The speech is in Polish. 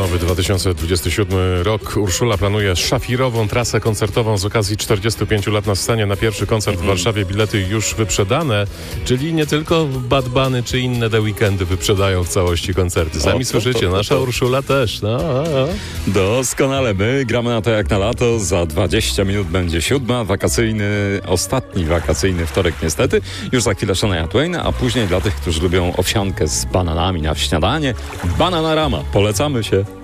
nowy 2027 rok. Urszula planuje szafirową trasę koncertową z okazji 45 lat na scenie. Na pierwszy koncert w Warszawie bilety już wyprzedane, czyli nie tylko Bad Bunny czy inne The Weekendy wyprzedają w całości koncerty. Sami słyszycie, nasza Urszula też. Doskonale, my gramy na to jak na lato. Za 20 minut będzie 7, ostatni wakacyjny wtorek niestety. Już za chwilę Shania Twain, a później dla tych, którzy lubią owsiankę z bananami na śniadanie, Bananarama. Polecamy się.